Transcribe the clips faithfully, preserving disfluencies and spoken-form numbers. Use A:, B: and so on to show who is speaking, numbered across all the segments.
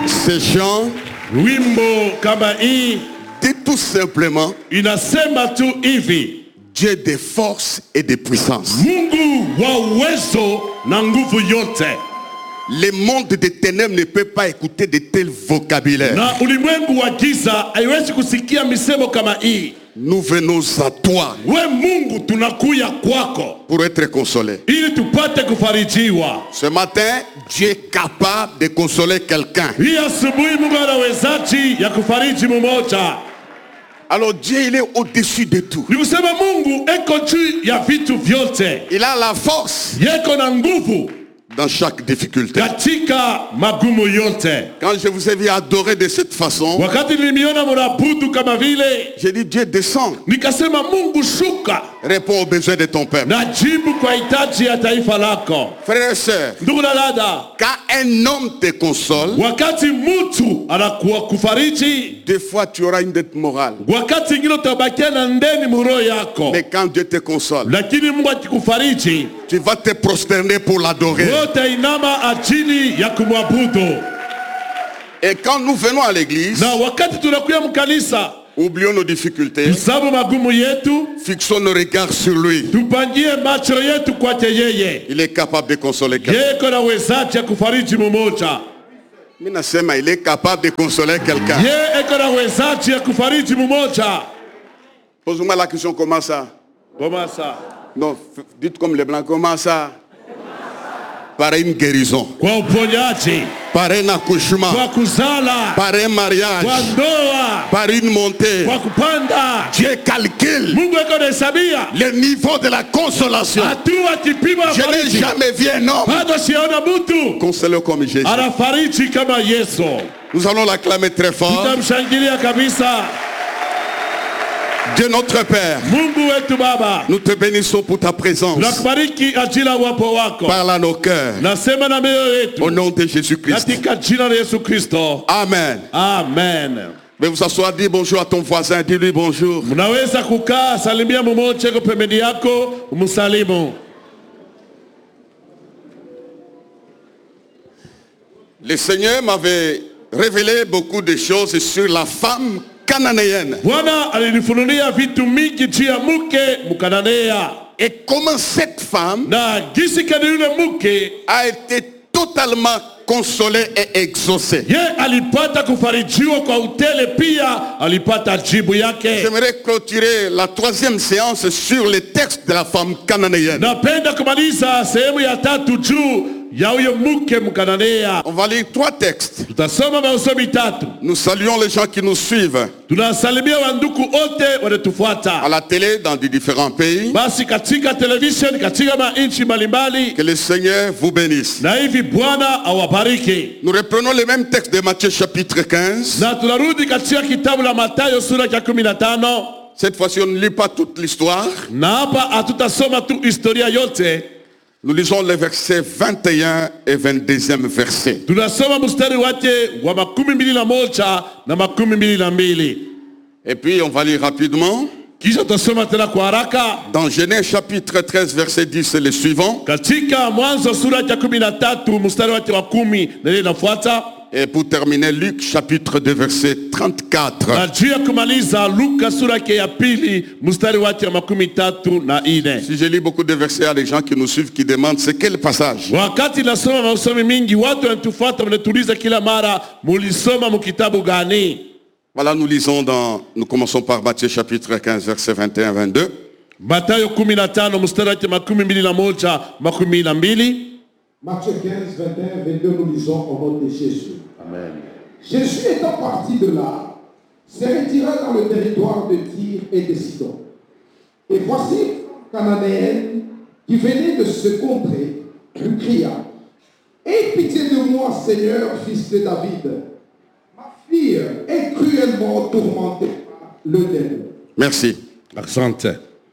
A: Ce chant
B: wimbo kama hii
A: dit tout simplement
B: inasema tu hivi:
A: Dieu des forces et des puissances.
B: Mungu wa uwezo na nguvu yote.
A: Le monde des ténèbres ne peut pas écouter de tels vocabulaires.
B: Na ulimwengu wa giza haiwezi kusikia misemo kama hii.
A: Nous venons à toi.
B: We Mungu tunakuya kwako
A: Pour être consolés.
B: ili tupate kufarijiwa.
A: Ce matin, Dieu est capable de consoler quelqu'un.
B: Hii asubuhi Mungu anawezaji ya kufariji mmoja.
A: Alors Dieu, il est au-dessus de tout.
B: Ni kusema Mungu eko juu ya vitu vyote.
A: Il a la force
B: Yeko na nguvu
A: dans chaque difficulté.
B: katika magumu yote.
A: Quand je vous ai vu adorer de cette façon,
B: Wakati nilimiona mnabudu kama vile,
A: j'ai dit Dieu descend,
B: nikasema Mungu shuka
A: réponds aux besoins de ton peuple.
B: na jibu kwa hitaji ya taifa lako.
A: Frères et sœurs,
B: Ndugu na dada,
A: quand un homme te console,
B: wakati mtu anakuwa kufariji,
A: des fois tu auras une dette morale.
B: wakati ingine utabakia na ndeni muro yako.
A: Mais quand Dieu te console,
B: Lakini Mungu akikufariji,
A: tu vas te prosterner pour l'adorer.
B: wote inama ajili ya kumwabudu.
A: Et quand nous venons à l'église,
B: Na wakati tunakuya mkanisa,
A: oublions nos difficultés,
B: tusabu magumu yetu,
A: fixons nos regards sur lui.
B: tupangie macho yetu kwake yeye.
A: Il est capable de consoler quelqu'un.
B: Yeye kuna wezaji ya kufariji mmoja.
A: Mimi nasema il est capable de consoler quelqu'un.
B: Yeye kuna wezaji ya kufariji mmoja.
A: Pose-moi la question, comment ça?
B: Comment ça?
A: Non, f- dites comme les blancs, comment ça? Par une guérison,
B: Kwa uponyaji,
A: par un accouchement,
B: kwa kuzala,
A: par un mariage,
B: kwa ndoa,
A: par une montée.
B: kwa kupanda.
A: Dieu calcule
B: Mungu eko anahesabia
A: le niveau de la consolation.
B: hatua kipimo ya
A: Je n'ai
B: fariji.
A: jamais vu un homme
B: Bado siona mtu
A: consolé comme Jésus.
B: anafariji kama Yesu.
A: Nous allons l'acclamer très fort.
B: Tutamshangilia kabisa.
A: Dieu notre Père,
B: Mungu wetu Baba,
A: nous te bénissons pour ta présence.
B: tunakubariki ajili ya uwepo wako.
A: Parle à nos cœurs.
B: Nasema na mioyo
A: Au
B: yetu
A: nom de Jésus-Christ.
B: katika jina la Yesu Kristo.
A: Amen.
B: Amen.
A: Mais vous asseoir, dis bonjour à ton voisin, dis-lui bonjour.
B: Mnaweza kukaa, salimia mmoja kwa pembeni yako, umsalimu.
A: Le Seigneur m'avait révélé beaucoup de choses sur la femme cananéenne.
B: Bwana alinifunulia vitu mingi juu ya mke Mkananea.
A: Et comment cette femme
B: Na gisi kani yule mke
A: a été totalement consolée et exaucée.
B: ye alipata kufarijiwa kwa utele, pia alipata jibu yake.
A: J'aimerais clôturer la troisième séance sur les textes de la femme cananéenne.
B: Napenda kumaliza sehemu ya tatu juu ya huyo mke Mkananea.
A: On va lire trois textes.
B: Tutasoma masomo tatu.
A: Nous saluons les gens qui nous suivent
B: Tunasalimia wanduku wote
A: à
B: wanatufuata.
A: la télé dans des différents pays.
B: Basi katika television, katika mainchi mbalimbali,
A: Que le Seigneur vous bénisse.
B: na hivi Bwana awabariki.
A: Nous reprenons le même texte de Matthieu chapitre quinze.
B: Na tunarudi katika kitabu la Mathayo sura ya kumi na tano.
A: Cette fois-ci, on ne lit pas toute l'histoire.
B: Na hapa hatutasoma tu historia yote.
A: Nous lisons les versets vingt et un et vingt-deuxième verset.
B: Tunasoma mstari wake wa makumi mbili na moja na makumi mbili na mbili.
A: Et puis, on va lire rapidement.
B: Kisha tutasoma tena kwa haraka.
A: Dans Genèse chapitre treize, verset dix, c'est le suivant.
B: Katika Mwanzo sura ya kumi na tatu mstari wake wa kumi na ile inafuata.
A: Et pour terminer, Luc chapitre deux, verset trente-quatre.
B: Na juu ya kumaliza Luka sura yake ya pili mstari wake wa makumi tatu na ine.
A: Si je lis beaucoup de versets, il y a des gens qui nous suivent qui demandent c'est quel passage.
B: Wakati nasoma masomi mingi, watu wanatufuata wanatuuliza kila mara, mulisoma mkitabu gani?
A: Voilà, nous lisons dans, nous commençons par Matthieu chapitre quinze, verset vingt et un à vingt-deux.
B: Mathayo kumi na tano mstari wake makumi mbili na moja makumi na mbili.
C: Matthieu quinze, vingt et un, vingt-deux, nous lisons au nom de Jésus.
B: Amen.
C: Jésus étant parti de là, se retira dans le territoire de Tyr et de Sidon. Et voici une cananéenne qui venait de ce contrée, lui cria: aie pitié de moi, Seigneur, fils de David. Ma fille est cruellement tourmentée par le démon.
A: Merci.
B: Asante.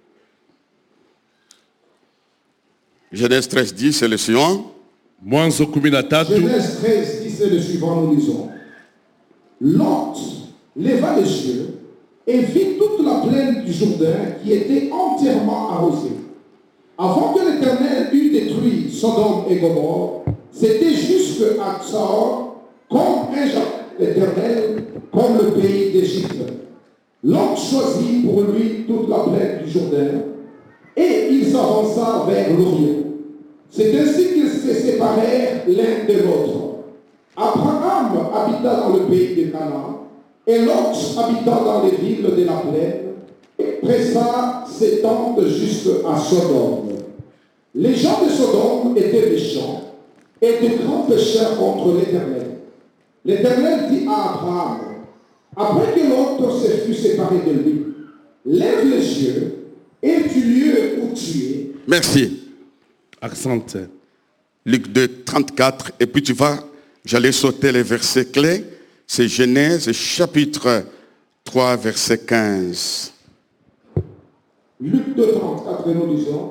A: Genèse treize, dix, c'est le suivant.
B: Mwanzo kumi na tatu.
C: Genèse treize, dix et le suivant, nous lisons. Lot leva les yeux et vit toute la plaine du Jourdain qui était entièrement arrosée. Avant que l'Éternel eût détruit Sodome et Gomorrhe, c'était jusqu'à Tsar comme un jardin éternel, comme le pays d'Égypte. L'homme choisit pour lui toute la plaine du Jourdain, et il s'avança vers l'Orient. C'est ainsi qu'ils se séparèrent l'un de l'autre. Abraham habita dans le pays de Canaan, et Lot habita dans les villes de la plaine, et pressa ses tentes jusqu'à Sodome. Les gens de Sodome étaient méchants, et de grands pécheurs contre l'Éternel. L'Éternel dit à Abraham, après que l'autre se fut séparé de lui, lève les yeux et du lieu où tu es.
A: Merci.
B: Accent.
A: Luc deux, trente-quatre. Et puis tu vas, j'allais sauter les versets clés. C'est Genèse chapitre trois, verset quinze.
C: Luc deux, trente-quatre, et nous disons,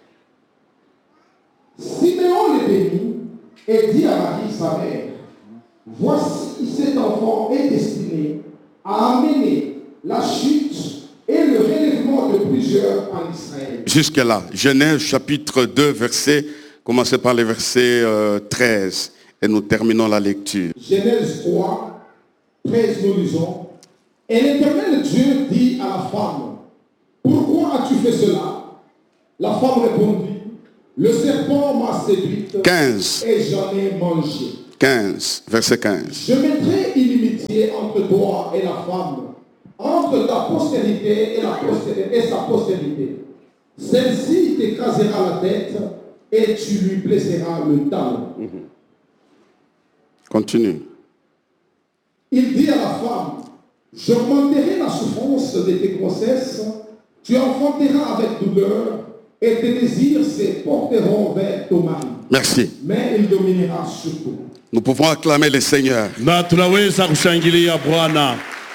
C: Siméon les bénit et dit à Marie, sa mère, voici cet enfant est destiné à amener la chute et le relèvement de plusieurs en Israël.
A: Jusque-là, Genèse chapitre deux, verset, commencez par le verset euh, treize et nous terminons la lecture.
C: Genèse trois, treize, nous lisons, et l'Éternel Dieu dit à la femme, pourquoi as-tu fait cela? La femme répondit, le serpent m'a séduite
A: quinze.
C: Et j'en ai mangé.
A: quinze, verset quinze.
C: Je mettrai inimitié entre toi et la femme, entre ta postérité et, la postérité et sa postérité. Celle-ci t'écrasera la tête et tu lui blesseras le talon.
A: Continue.
C: Il dit à la femme, j'augmenterai la souffrance de tes grossesses, tu enfanteras avec douleur et tes désirs se porteront vers ton mari.
A: Merci.
C: Mais il dominera sur toi.
A: Nous pouvons acclamer le Seigneur.
B: Na tunaweza kushangilia Bwana.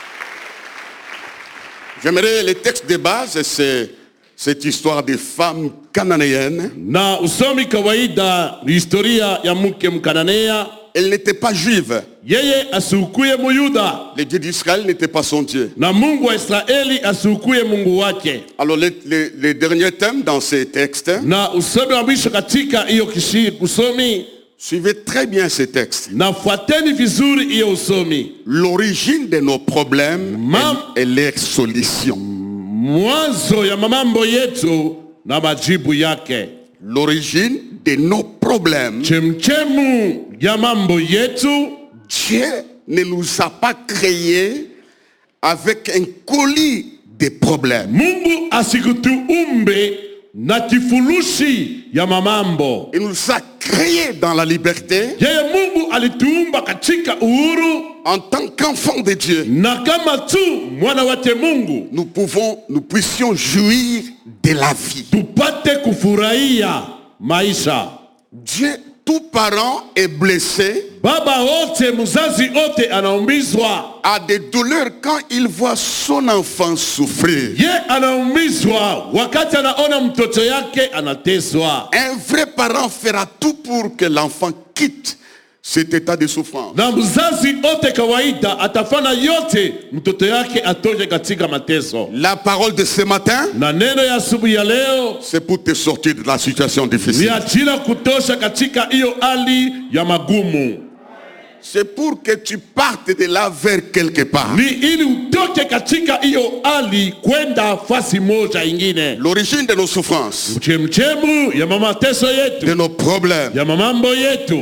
A: J'aimerais le texte de base, c'est cette histoire des femmes cananéennes.
B: Na usomi kawaida ni historia ya mke Mkananea.
A: Elle n'était pas juive.
B: Yeye asukuye Muyuda.
A: Le Dieu d'Israël n'était pas son Dieu.
B: Na Mungu wa Israeli asukuye Mungu wake.
A: Alors les, les, les derniers thèmes dans ces textes,
B: Na usomi wa mwisho katika hiyo kishi usomi,
A: suivez très bien ces textes.
B: na fuateni vizuri hiyo usomi.
A: L'origine de nos problèmes
B: Mam-
A: et, et leur solution.
B: Mwanzo ya mamambo yetu na majibu yake.
A: L'origine de nos problèmes.
B: Chemchemu ya mambo yetu.
A: Dieu ne nous a pas créés avec un colis de problèmes.
B: Mungu asikutuumbe na kifurushi ya mamambo.
A: Il nous a créés dans la liberté
B: Yeye Mungu alituumba katika uhuru,
A: en tant qu'enfants de Dieu.
B: na kama tu mwana wake Mungu
A: Nous pouvons, nous puissions jouir de la vie.
B: tupate kufurahia maisha.
A: Dieu, tout parent est blessé,
B: Baba wote, mzazi wote anaumizwa.
A: a des douleurs quand il voit son enfant souffrir.
B: Ye anaumizwa wakati anaona mtoto yake anateswa.
A: Un vrai parent fera tout pour que l'enfant quitte cet état de souffrance.
B: Na mzazi wote kawaida atafanya yote mtoto yake atoke katika mateso.
A: La parole de ce matin,
B: Na neno ya asubuhi ya leo
A: c'est pour te sortir de la situation
B: ni
A: difficile.
B: ajira kutosha katika hiyo hali ya magumu.
A: C'est pour que tu partes de là vers quelque part.
B: Ni ili utoke katika hiyo hali kwenda fasi moja ingine.
A: L'origine de nos souffrances,
B: Mchemchemu ya mateso
A: de
B: yetu,
A: nos problèmes.
B: ya mamambo yetu.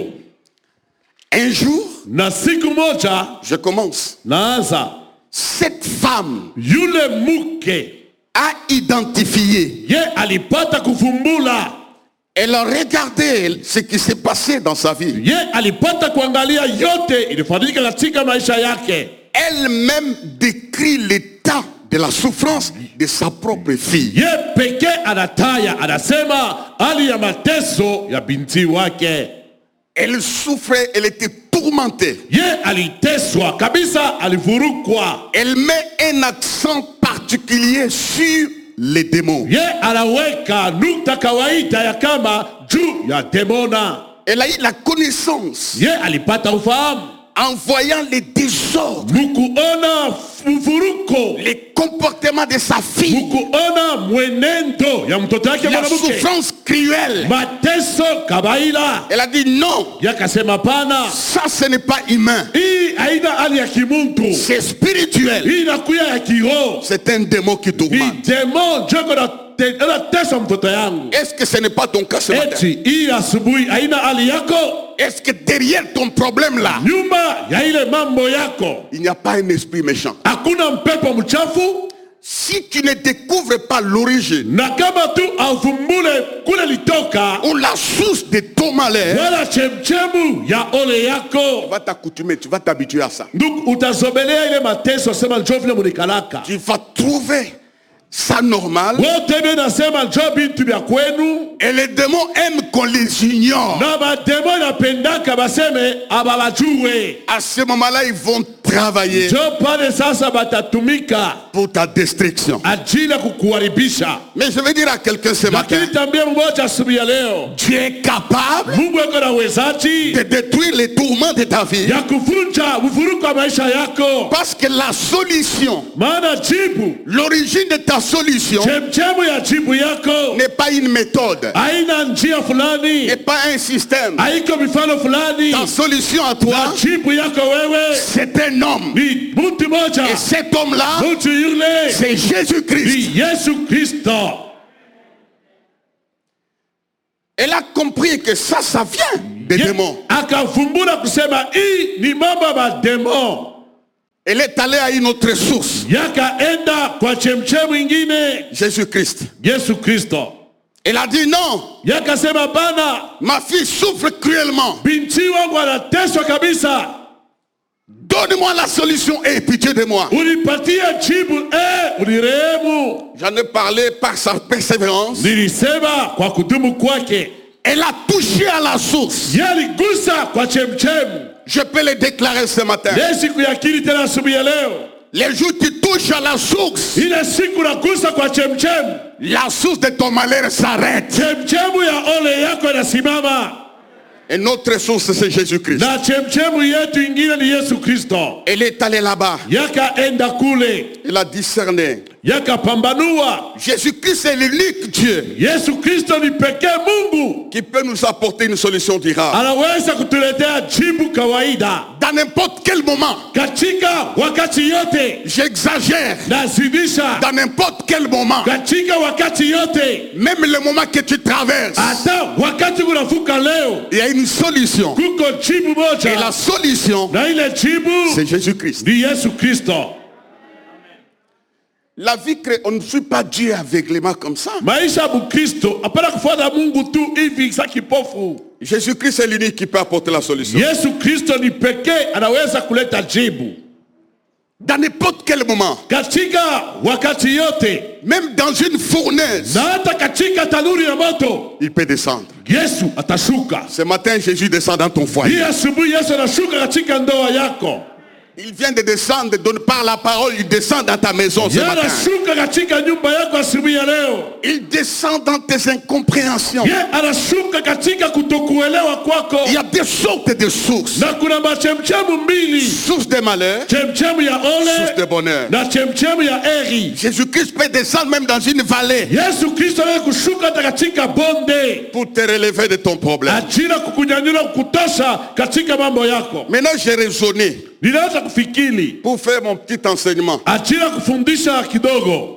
A: Un jour,
B: Na siku moja
A: je commence.
B: naanza,
A: Cette femme
B: yule mke
A: a identifié.
B: ye alipata kufumbula,
A: Elle a regardé ce qui s'est passé dans sa vie.
B: ye alipata kuangalia yote ilifanyika katika maisha yake.
A: Elle-même décrit l'état de la souffrance de sa propre fille.
B: Ye peke anataya, anasema hali ya mateso ya binti wake.
A: Elle souffrait, elle était tourmentée.
B: Ye aliteswa kabisa, alivurukwa.
A: Elle met un accent particulier sur les démons.
B: Ye anaweka nukta kawaida ya kama juu ya demona.
A: Elle a eu la connaissance
B: Ye alipata ufahamu
A: en voyant les désordres,
B: mukuona mvuruko,
A: les comportement de sa fille,
B: mukuona mwenendo ya mtoto yake
A: la
B: mwanamke,
A: souffrance cruelle,
B: mateso kabaila.
A: elle a dit non,
B: Yakasema pana,
A: ça ce n'est pas humain,
B: hii haina hali ya kimuntu,
A: c'est spirituel,
B: hii inakuya ya kiroho.
A: c'est un démon qui
B: Ni
A: tourmente.
B: demo njoko na te- na tesa mtoto yangu.
A: Est-ce que ce n'est pas ton cas ce matin?
B: Eti hii asubuhi haina hali yako,
A: Est-ce que derrière ton problème là,
B: nyuma ya ile mambo yako
A: il n'y a pas un esprit méchant?
B: hakuna mpepo mchafu?
A: Si tu ne découvres pas l'origine
B: Na kama tu avumbule kule litoka
A: ou la source de ton malheur,
B: wala chemchemu ya ole
A: tu
B: yako,
A: vas t'accoutumer, tu vas t'habituer à ça.
B: ndugu, utazobelea ile mateso, sema njoo vile munikalaka.
A: Tu vas trouver ça normal.
B: Wote mimi nasema njoo bintu vya kwenu,
A: Et les démons aiment qu'on les ignore.
B: na mademo napendaka baseme ababajue.
A: À ce moment-là, ils vont travailler
B: Njoo pale sasa batatumika
A: pour ta destruction.
B: ajili ya kukuharibisha.
A: Mais je vais dire à quelqu'un ce matin,
B: Lakini tambia mmoja asubuhi ya leo,
A: tu es capable
B: Mungu yuko na uwezaji
A: de détruire les tourments de ta vie.
B: ya kuvunja uvuruko wa maisha yako,
A: Parce que la solution,
B: maana jibu,
A: l'origine de ta solution
B: chemchemu ya jibu yako
A: n'est pas une méthode,
B: haina njia fulani,
A: n'est pas un système.
B: haiko mifano fulani.
A: Ta solution à toi,
B: Na jibu yako wewe
A: c'est un homme.
B: ni mtu moja,
A: Et cet homme-là,
B: mtu yule
A: c'est Jésus-Christ.
B: ni Yesu Kristo.
A: Elle a compris que ça, ça vient des
B: Ye-
A: démons.
B: Akavumbura kusema hii ni mambo ya mademo.
A: Elle est allée à une autre source,
B: Yakaenda kwa chemchemu ingine,
A: Jésus-Christ.
B: Yesu Kristo.
A: Elle a dit non,
B: Yakasema bana,
A: ma fille souffre cruellement.
B: binti wangu anateswa kabisa,
A: Donne-moi la solution et pitié de moi.
B: unipatie jibu, eh, unirehemu.
A: J'en ai parlé par sa persévérance.
B: Nilisema kwa kudumu kwake,
A: Elle a touché à la source.
B: yaligusa kwa chemchemu.
A: Je peux le déclarer ce matin.
B: Leo siku ya kili tena asubuhi ya leo,
A: Les jours tu touches à la source,
B: ile siku nagusa kwa chemchemu,
A: la source de ton malheur s'arrête.
B: chemchemu ya ole yako inasimama.
A: Et notre source, c'est Jésus-Christ.
B: Na chemchemu yetu ingine ni Yesu Kristo.
A: Elle est allée là-bas.
B: Yakaenda kule,
A: Elle a discerné.
B: yakapambanua,
A: Jésus-Christ est l'unique Dieu
B: Yesu Kristo ni pekee Mungu
A: qui peut nous apporter une solution durable.
B: anaweza kutuletea jibu kawaida
A: Dans n'importe quel moment,
B: katika wakati yote.
A: j'exagère,
B: Nazidisha
A: dans n'importe quel moment,
B: katika wakati yote,
A: même le moment que tu traverses,
B: hata wakati unavuka leo,
A: il y a une solution.
B: kuko jibu
A: Et la
B: moja,
A: solution,
B: na ile jibu
A: c'est Jésus-Christ.
B: ni Yesu Kristo.
A: La vie créée, on ne suit pas Dieu aveuglément comme ça.
B: Maisha ya Mkristo hapana kufuata Mungu tu hivi sa kipofu.
A: Jésus-Christ est l'unique qui peut apporter la solution.
B: Yesu Kristo ni pekee anaweza kuleta jibu
A: Dans n'importe quel moment,
B: katika wakati yote,
A: même dans une fournaise,
B: na hata katika tanuri ya moto
A: il peut descendre.
B: Yesu atashuka.
A: Ce matin, Jésus descend dans ton
B: Hii
A: foyer.
B: asubuhi Yesu anashuka katika ndoa yako.
A: Il vient de descendre, de par la parole, il descend dans ta maison ce
B: Yeye
A: matin.
B: anashuka katika nyumba yako asubuhi ya leo.
A: Il descend dans tes incompréhensions.
B: Yeye anashuka katika kutokuelewa kwako.
A: Il y a des sortes de sources.
B: Na kuna machemchemu mbili,
A: Source de malheur,
B: chemchemu ya
A: source de
B: ole
A: bonheur.
B: na chemchemu ya eri.
A: Jésus-Christ peut descendre même dans une vallée
B: Yesu Kristo anaweza kushuka hata katika bonde
A: pour te relever de ton problème.
B: ajili ya kukunyanyua kutosha katika mambo yako.
A: Maintenant, j'ai raisonné
B: Ninaanza kufikiri
A: pour faire mon petit enseignement.
B: ajili ya kufundisha kidogo.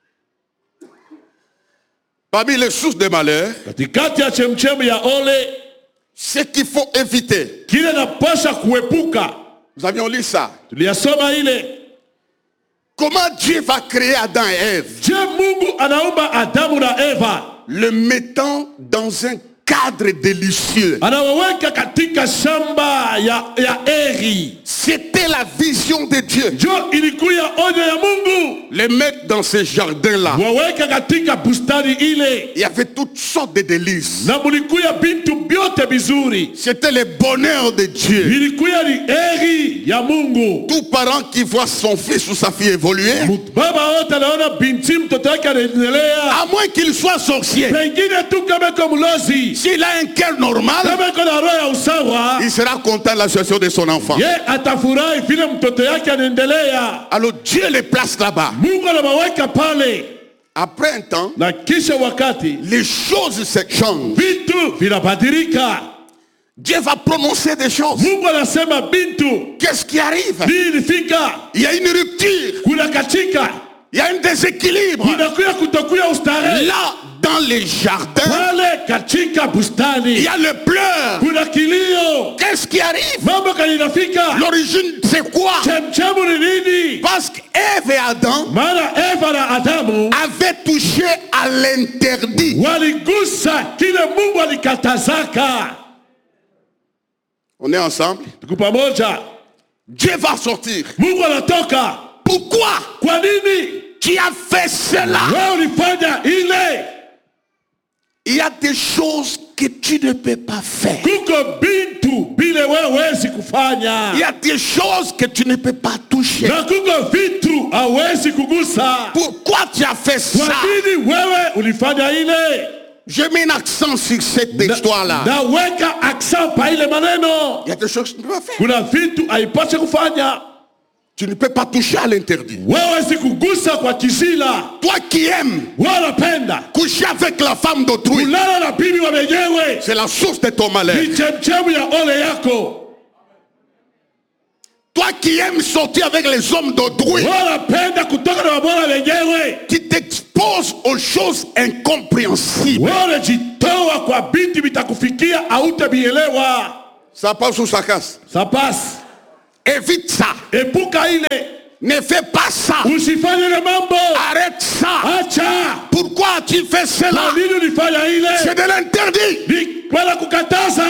A: Parmi les sources de malheur,
B: Katikati ya chemchemu ya ole,
A: ce qu'il faut éviter.
B: kile napasha kuepuka,
A: Nous avions lu ça.
B: tuliyasoma ile.
A: Comment Dieu va créer Adam et Ève,
B: Je, Mungu anaumba Adamu na Eva,
A: le mettant dans un cadre délicieux.
B: anawaweka katika shamba ya, ya eri.
A: C'était la vision de Dieu.
B: Jo ilikuya onyo ya Mungu,
A: Les mettre dans ce jardin-là.
B: waweka katika bustani ile,
A: Il y avait toutes sortes de délices.
B: na mulikuya bintu byote bizuri.
A: C'était le bonheur de Dieu.
B: Ilikuya ni eri ya Mungu.
A: Tout parent qui voit son fils ou sa fille évoluer,
B: Mut- Baba wote anaona binti mtoto wake anaendelea,
A: à moins qu'il soit sorcier,
B: pengine tu kama iko mlozi,
A: s'il a un cœur normal,
B: kama iko na roho ya usawa,
A: il sera content de la situation de son enfant.
B: ye atafurahi anafurahi vile mtoto yake anaendelea.
A: Alors Dieu les place là-bas.
B: Mungu anawaweka pale.
A: Après un temps,
B: Na kisha wakati
A: les choses se changent.
B: vitu vinabadilika.
A: Dieu va prononcer des choses.
B: Mungu anasema bintu,
A: Qu'est-ce qui arrive?
B: nini ilifika?
A: Il y a une rupture.
B: Kuna katika,
A: Il y a un déséquilibre.
B: kunakuya kutokuya ustarehe.
A: Là, dans les jardins,
B: Pale katika
A: il
B: bustani
A: y a le pleur.
B: kuna kilio.
A: Qu'est-ce qui arrive?
B: Mambo kalinafika.
A: L'origine, c'est quoi?
B: Chemchemu ni nini?
A: Parce qu'Ève et Adam
B: Maana Eva na Adamu
A: avaient touché à l'interdit.
B: waligusa kile Mungu alikatazaka.
A: On est ensemble?
B: Tuko pamoja.
A: Dieu va sortir.
B: Mungu anatoka.
A: Pourquoi
B: Kwa nini?
A: tu as fait cela?
B: Wewe ulifanya ile.
A: Il y a des choses que tu ne peux pas faire.
B: Kuko bintu bile wewe hawezi kufanya.
A: Il y a des choses que tu ne peux pas toucher.
B: Na kuko vitu hawezi kugusa.
A: Pourquoi tu as fait
B: Kwa
A: ça?
B: nini wewe ulifanya ile?
A: Je mets un accent sur cette histoire-là.
B: Naweka accent pa ile maneno.
A: Il y a des choses que tu ne peux pas faire.
B: Kuna vitu haipaswi kufanya.
A: Tu ne peux pas toucher à l'interdit.
B: Wewe si kugusa kwa kizila.
A: Toi qui aimes
B: Wewe unapenda
A: coucher avec la femme d'autrui,
B: kulala na bibi wa wenyewe.
A: c'est la source de ton malheur.
B: Ni chemchemu ya ole yako.
A: Toi qui aimes sortir avec les hommes d'autrui,
B: Wewe unapenda kutoka na wabora wenyewe.
A: qui t'exposes aux choses incompréhensibles.
B: Wewe unajitoa kwa binti vitakufikia hautabielewa.
A: Ça passe ou ça casse?
B: Ça passe.
A: Évite ça.
B: Epuka ile.
A: Ne fais pas ça.
B: Usifanye ile mambo.
A: Arrête ça.
B: Acha.
A: Pourquoi tu fais cela?
B: Kwa nini ulifanya ile?
A: C'est de l'interdit.
B: Ni kwenda kukataza.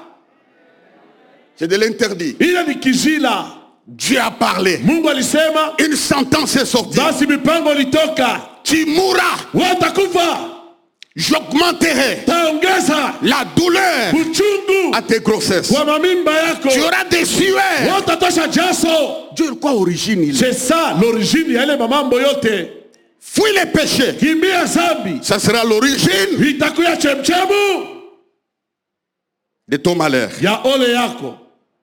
A: C'est de l'interdit.
B: Ile ni kizila.
A: Dieu a parlé.
B: Mungu alisema,
A: Une sentence est sortie.
B: basi mipango litoka.
A: Tu mourras.
B: Watakufa.
A: J'augmenterai
B: Taongeza
A: la douleur
B: uchungu
A: à tes grossesses.
B: kwa mamimba yako.
A: Tu auras des sueurs.
B: Watatosha jaso.
A: Dieu, quoi origine il est?
B: C'est ça l'origine ya ile mamambo yote.
A: Fuis les péchés.
B: Kimbia zambi.
A: Ça sera l'origine
B: Itakuya chemchemu
A: de ton malheur.
B: ya ole yako.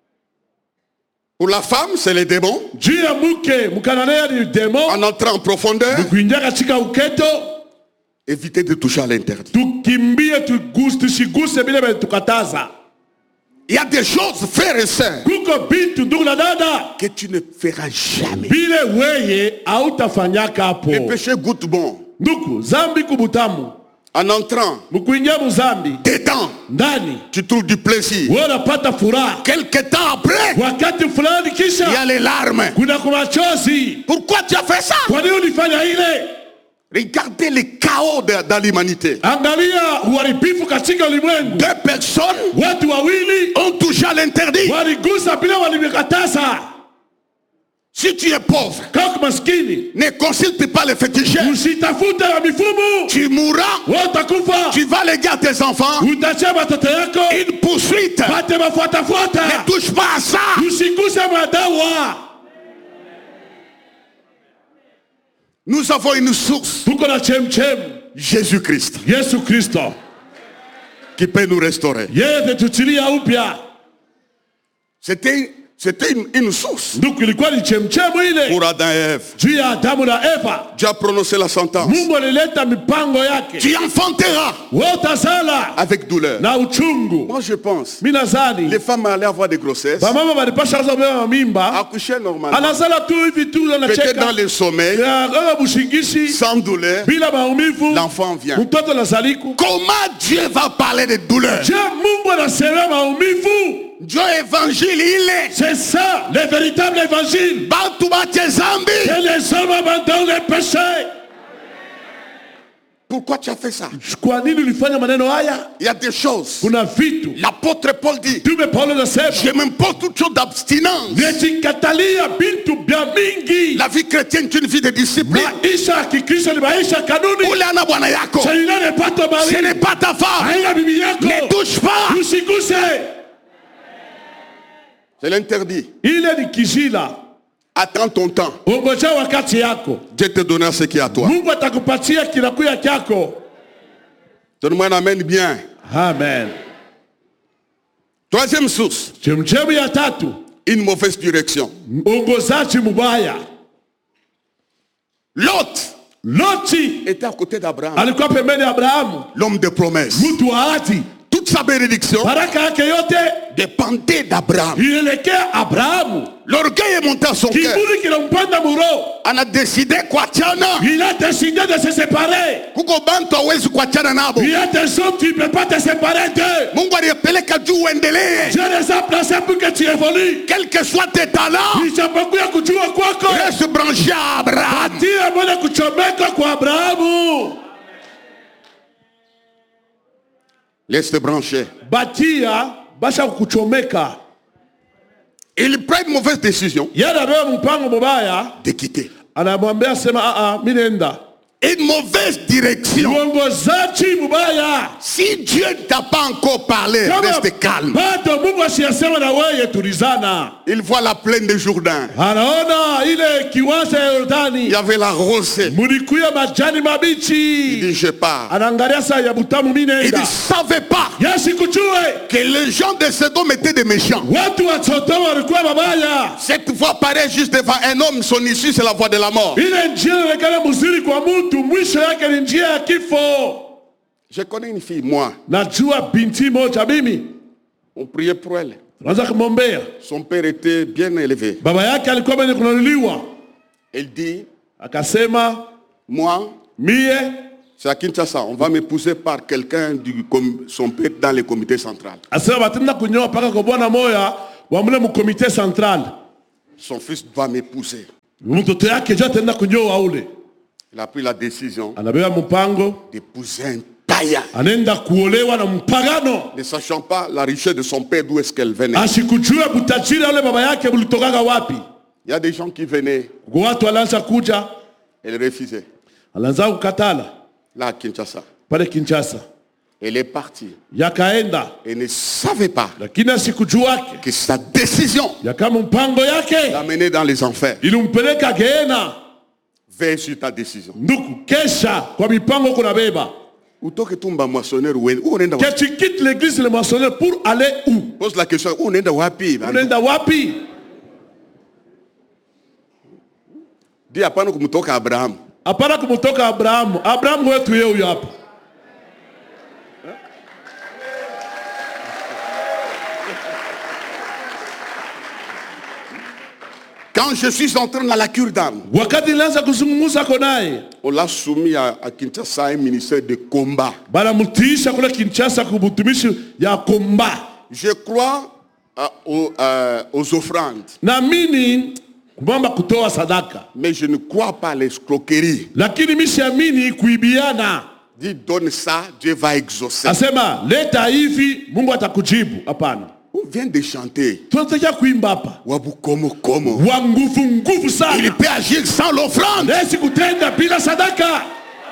A: Pour la femme, c'est les démons.
B: Juu ya mke mkananea ni demo.
A: En entrant en profondeur,
B: Kuingia katika uketo.
A: éviter de toucher à l'interdit.
B: Tukimbie tuguse tusiguse bila tukataza.
A: Il y a des choses, frères et sœurs,
B: Kuko bintu ndugu na dada.
A: que tu ne feras jamais.
B: Bile weye hautafanyaka hapo.
A: Le péché goûte bon.
B: Ndugu, zambi kubutamu.
A: En entrant
B: Mkuingia muzambi.
A: dedans,
B: Ndani.
A: tu trouves du plaisir.
B: Wewe unapata furaha.
A: Quelque temps après,
B: Wakati fulani
A: il y
B: kisha
A: a les larmes.
B: kuna kumachozi.
A: Pourquoi tu as fait ça?
B: Kwa nini ulifanya ile?
A: Regardez le chaos de- dans l'humanité.
B: Angalia uharibifu katika ulimwengu.
A: Deux personnes
B: Watu wawili
A: ont touché à l'interdit.
B: waligusa bila walimekataza.
A: Si tu es pauvre,
B: Kama maskini,
A: ne consulte pas les féticheurs.
B: usitafute wa mifumu.
A: Tu mourras,
B: Watakufa.
A: tu vas léguer à tes enfants
B: Utachia watoto yako.
A: une poursuite.
B: Pate mafuatafuata.
A: Ne touche pas à ça.
B: Usiguse madawa.
A: Nous avons une source,
B: Tuko na chemchem.
A: Jésus-Christ,
B: Yesu Kristo.
A: qui peut nous restaurer.
B: Yeye atatuchilia upya.
A: C'était c'était une, une source
B: Ndugu, ilikuwa ni chemchemu ile.
A: pour Adam et Ève.
B: Juu ya Adamu na Eva.
A: Dieu a prononcé la sentence.
B: Mungu alileta mipango yake.
A: Tu enfanteras
B: Wewe utazala
A: avec douleur.
B: na uchungu.
A: Moi je pense,
B: Mimi nadhani
A: les femmes allaient avoir des grossesses,
B: bamama walipasha kaza kubeba mimba.
A: accoucher normalement,
B: Anazala tu hivi tu
A: peut-être
B: anacheka.
A: dans le sommeil,
B: Ya kama bushingishi
A: sans douleur,
B: bila maumivu.
A: l'enfant vient.
B: Mtoto anazaliku.
A: Comment Dieu va parler de douleur?
B: Je Mungu anasema maumivu.
A: Dieu évangile, il est.
B: C'est ça, le véritable évangile.
A: Bantu bache zambi.
B: Que les hommes abandonnent les péchés.
A: Pourquoi tu as fait ça?
B: Kwa nini ulifanya maneno haya?
A: Il y a des choses.
B: Kuna vitu.
A: L'apôtre Paul dit,
B: Tume Paulo anasema,
A: je m'impose toute chose d'abstinence.
B: nimejikatalia vitu vya mingi.
A: La vie chrétienne est une vie de discipline.
B: Maisha ya Kikristo ni maisha ya kanuni.
A: Ule ana bwana yako.
B: Celui-là n'est pas ton mari.
A: Ce n'est pas ta femme.
B: Haina bibi yako.
A: Ne touche pas.
B: Usiguse.
A: C'est l'interdit.
B: Ile ni kizila.
A: Attends ton temps.
B: Ungoja wakati yako.
A: Dieu te donnera ce qui est à toi.
B: Mungu atakupatia kinakuya kyako.
A: Donne-moi un amen bien.
B: Amen.
A: Troisième source.
B: Chemchemu ya tatu.
A: une mauvaise direction.
B: Ongozaji mubaya.
A: Lot
B: Loti
A: était à côté d'Abraham,
B: alikuwa pembeni ya Abrahamu,
A: l'homme de promesse.
B: mtu wa ahadi.
A: Toute sa bénédiction
B: Baraka yake yote
A: dépendait d'Abraham.
B: ilielekea Abrahamu.
A: L'orgueil est monté à son cœur.
B: Kiburi kinampanda muro.
A: On a décidé kuachana.
B: Il a décidé de se séparer.
A: Kuko bantu hawezi kuachana nabo.
B: Il y a des hommes qui ne peuvent pas te séparer d'eux.
A: Mungu aliyepeleka juu uendelee.
B: Dieu les a placés pour que tu évolues.
A: Quels que soient tes talents,
B: Ijapokuwa kujua kwako,
A: reste branché à Abraham.
B: tia moja kuchomeka kwa Abrahamu.
A: Laisse te brancher.
B: Batia basha kuchomeka.
A: Il prend une mauvaise décision
B: Yada beba mpango mubaya,
A: de quitter.
B: anamwambia sema a a mimi nenda.
A: Une mauvaise direction.
B: Uongozaji mubaya.
A: Si Dieu ne t'a pas encore parlé, reste calme.
B: Bado Mungu asiyasema na wewe, tulizana.
A: Il voit la plaine de Jourdain.
B: Anaona ile kiwanja ya
A: Il y
B: Yordani.
A: avait la rosée.
B: Mulikuya majani
A: Il
B: mabichi.
A: dit je pars.
B: Anaangalia saa ya butamu mimi
A: Il
B: nenda.
A: ne savait pas
B: Yesi kujue.
A: que les gens de Sodome étaient des méchants.
B: Watu wa Sodoma walikuwa mabaya.
A: Cette voix paraît juste devant un homme, son issue c'est la voie de la mort.
B: Ile njia inaonekana mzuri kwa mtu, mwisho yake ni njia ya kifo.
A: Je connais une fille, moi,
B: Najua binti moja mimi.
A: on priait pour elle.
B: Tunaanza kumwombea.
A: Son père était bien élevé.
B: Baba yake alikuwa mwenye kununuliwa.
A: Elle dit,
B: Akasema,
A: moi,
B: mie
A: c'est à Kinshasa, on va m'épouser par quelqu'un du com- son père dans le comité central.
B: asema batenda kunyoa paka kwa bwana moya wa mle mu comité central.
A: Son fils va m'épouser.
B: Mtoto yake jo atenda kunyoa ule.
A: Il a pris la décision
B: Anabeba mpango,
A: d'épouser un païen.
B: anaenda kuolewa na mpagano.
A: Ne sachant pas la richesse de son père, d'où est-ce qu'elle venait.
B: Asikujua butajiri ule baba yake bulitokaga wapi.
A: Il y a des gens qui venaient,
B: Kwa watu walianza kuja,
A: elle refusait.
B: alianza kukatala
A: Là à Kinshasa.
B: pale Kinshasa.
A: Elle est partie.
B: Yakaenda,
A: Elle ne savait pas
B: lakini asikujua yake
A: que sa décision
B: yakama mpango yake
A: l'a mené dans les enfers.
B: ilimpeleka Geena.
A: Veille sur ta décision.
B: Ndugu, kesha kwa mipango kuna beba.
A: Utoke tumba moissonneur où on est
B: Que tu quittes l'église le moissonneur pour aller où?
A: Pose la question, où on est wapi?
B: Unaenda wapi?
A: Dis hapana kumtoka Abraham.
B: Hapana kumtoka Abrahamu. Abrahamu wetu yeye huyo hapa.
A: Quand je suis entré dans la cure d'âme,
B: Wakati nilianza kuzungumza naye,
A: on l'a soumis à, à Kinshasa, un ministère de combat.
B: bana mtisha kule Kinshasa kubutumishi ya komba.
A: Je crois euh, aux, euh, aux offrandes,
B: Naamini kwamba kutoa sadaka.
A: mais je ne crois pas à l'escroquerie.
B: Lakini mimi siamini kuibiana.
A: Dis donne ça, Dieu va exaucer.
B: Asema leta hivi Mungu atakujibu. Hapana.
A: On vient de chanter.
B: Tunataka kuimba hapa.
A: Wabu komo komo.
B: Wa nguvu nguvu sana.
A: Il peut agir sans l'offrande.
B: Nesi kutenda bila sadaka.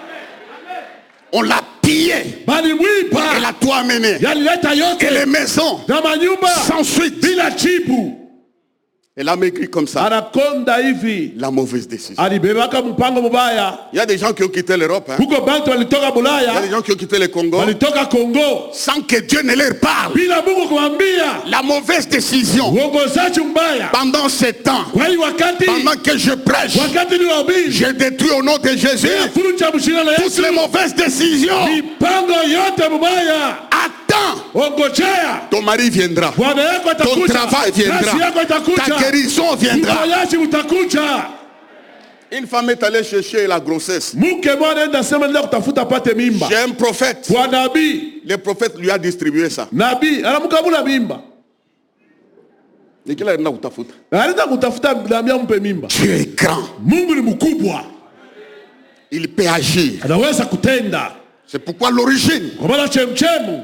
A: On l'a pillé.
B: Bali
A: Et
B: mwipa.
A: l'a tout amené.
B: Yalileta
A: Et
B: yote.
A: les maisons,
B: Na manyumba.
A: sans suite.
B: Bila jibu.
A: Elle a maigri comme ça.
B: Anakonda hivi.
A: La mauvaise décision.
B: Alibebaka mpango mubaya.
A: Il y a des gens qui ont quitté l'Europe. Hein.
B: Huko bantu walitoka
A: Il y a
B: Bulaya.
A: des gens qui ont quitté le Congo
B: Walitoka Kongo.
A: sans que Dieu ne leur parle.
B: Bila Mungu kuambia.
A: La mauvaise décision
B: Uongozaji mbaya.
A: pendant ce temps,
B: Kwa hiyo wakati.
A: pendant que je prêche,
B: Wakati ni wahubiri.
A: je détruis au nom de Jésus
B: Furucha mshina la
A: toutes
B: Yesu.
A: les mauvaises décisions.
B: Mipango yote mubaya.
A: Attends,
B: Ongojea.
A: ton mari viendra.
B: Bwana yako
A: Ton
B: atakuja.
A: travail viendra.
B: Kazi yako
A: Ta
B: itakuja.
A: guérison viendra.
B: Uponyaji utakuja.
A: Une femme est allée chercher la grossesse.
B: Mke mwana enda sema nenda kutafuta pate mimba.
A: J'ai un prophète.
B: Kwa nabii.
A: Le prophète lui a distribué ça.
B: Nabii anamkabula mimba.
A: Et qu'il a dit, utafuta.
B: Anaenda kutafuta nabii ampe mimba.
A: Dieu est grand.
B: Mungu ni mkubwa.
A: Il peut agir.
B: Anaweza kutenda.
A: C'est pourquoi l'origine
B: Kwa maana chemchemu